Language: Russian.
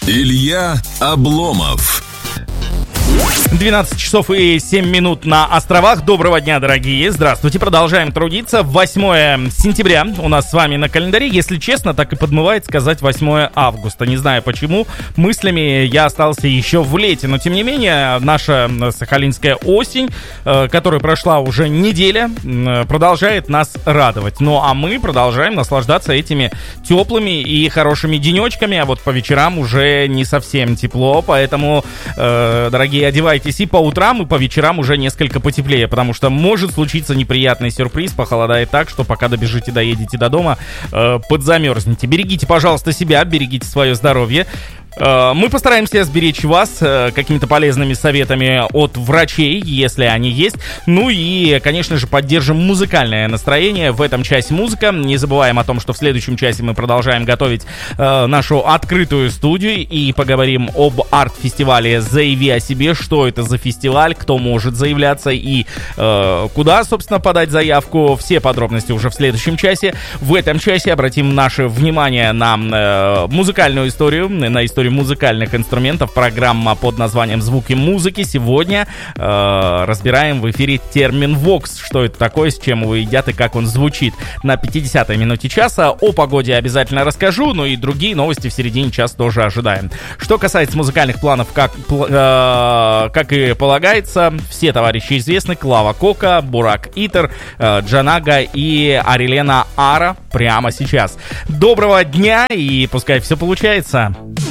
Илья Обломов. 12 часов и 7 минут на островах. Доброго дня, дорогие. Здравствуйте. Продолжаем трудиться. 8 сентября у нас с вами на календаре. Если честно, так и подмывает сказать 8 августа. Не знаю почему. Мыслями я остался еще в лете. Но, тем не менее, наша сахалинская осень, которая прошла уже неделя, продолжает нас радовать. Ну, а мы продолжаем наслаждаться этими теплыми и хорошими денечками. А вот по вечерам уже не совсем тепло. Поэтому, дорогие, одевайтесь и по утрам, и по вечерам уже несколько потеплее, потому что может случиться неприятный сюрприз, похолодает так, что пока доедете до дома, подзамерзнете. Берегите, пожалуйста, себя, берегите свое здоровье. Мы постараемся сберечь вас какими-то полезными советами от врачей, если они есть. Ну и, конечно же, поддержим музыкальное настроение. В этом часе музыка. Не забываем о том, что в следующем часе мы продолжаем готовить нашу открытую студию и поговорим об арт-фестивале «Заяви о себе». Что это за фестиваль, кто может заявляться и куда, собственно, подать заявку. Все подробности уже в следующем часе. В этом часе обратим наше внимание на музыкальную историю, на историю музыкальных инструментов. Программа под названием «Звуки музыки». Сегодня разбираем в эфире термин «вокс». Что это такое, с чем его едят и как он звучит. На 50-й минуте часа о погоде обязательно расскажу, но и другие новости в середине часа тоже ожидаем. Что касается музыкальных планов, как и полагается, все товарищи известны: Клава Кока, Бурак Итер, Джанага и Арилена Ара прямо сейчас. Доброго дня и пускай все получается.